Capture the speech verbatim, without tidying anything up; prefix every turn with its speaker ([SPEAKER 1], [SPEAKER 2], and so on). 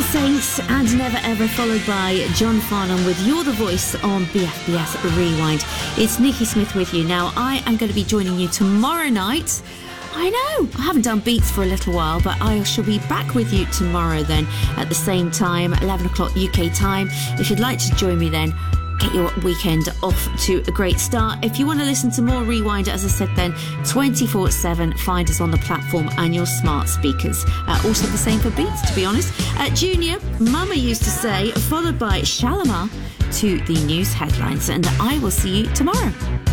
[SPEAKER 1] Saints and Never Ever, followed by John Farnham with You're the Voice on B F B S Rewind. It's Nikki Smith with you. Now, I am going to be joining you tomorrow night. I know, I haven't done Beats for a little while, but I shall be back with you tomorrow then at the same time, eleven o'clock U K time. If you'd like to join me then, get your weekend off to a great start. If you want to listen to more Rewind, as I said then, twenty-four seven, find us on the platform and your smart speakers. Uh, also the same for Beats, to be honest. Uh, Junior, Mama used to say, followed by Shalimar to the news headlines. And I will see you tomorrow.